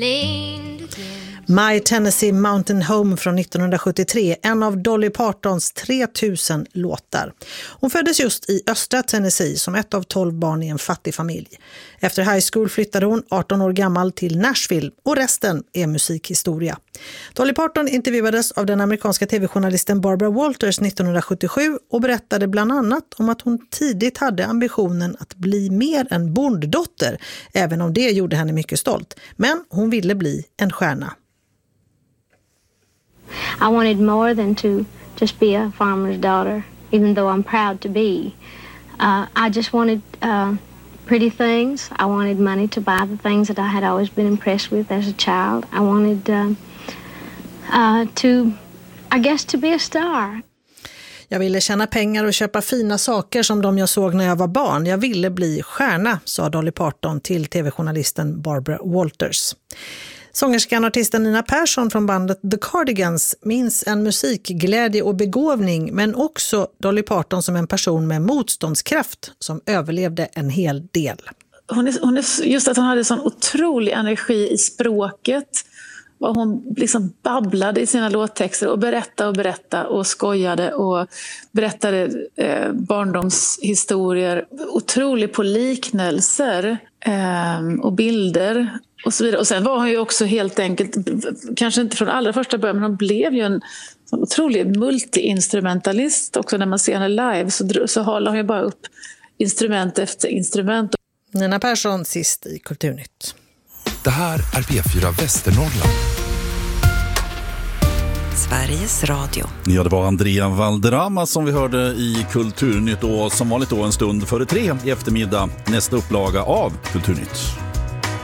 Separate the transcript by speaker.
Speaker 1: My Tennessee Mountain Home från 1973, en av Dolly Partons 3000 låtar. Hon föddes just i östra Tennessee som ett av 12 barn i en fattig familj. Efter high school flyttade hon 18 år gammal till Nashville och resten är musikhistoria. Dolly Parton intervjuades av den amerikanska tv-journalisten Barbara Walters 1977 och berättade bland annat om att hon tidigt hade ambitionen att bli mer en bonddotter, även om det gjorde henne mycket stolt. Men hon ville bli en stjärna.
Speaker 2: I wanted more than to just be a farmer's daughter, even though I'm proud to be. I just wanted pretty things. I wanted money to buy the things that I had always been impressed with as a child. I wanted to be a star.
Speaker 1: Jag ville tjäna pengar och köpa fina saker som de jag såg när jag var barn. Jag ville bli stjärna, sa Dolly Parton till tv-journalisten Barbara Walters. Sångerskan och artisten Nina Persson från bandet The Cardigans minns en musikglädje och begåvning, men också Dolly Parton som en person med motståndskraft som överlevde en hel del.
Speaker 3: Hon är just att hon hade sån otrolig energi i språket. Och hon liksom babblade i sina låttexter och berättade och skojade och berättade barndomshistorier. Otroligt på liknelser och bilder och så vidare. Och sen var hon ju också helt enkelt, kanske inte från allra första början, men hon blev ju en sån otrolig multi-instrumentalist också. När man ser henne live så håller hon ju bara upp instrument efter instrument.
Speaker 1: Nina Persson sist i Kulturnytt.
Speaker 4: Det här är P4 Västernorrland.
Speaker 5: Sveriges Radio.
Speaker 6: Ja, det var Andrea Valderrama som vi hörde i Kulturnytt och som vanligt då en stund före 3 i eftermiddag nästa upplaga av Kulturnytt.